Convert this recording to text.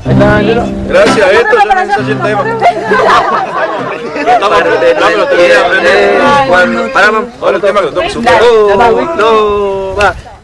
Gracias a esto yo no ensayé el tema. Paramos. Ahora el tema que lo tengo que superar. No, va.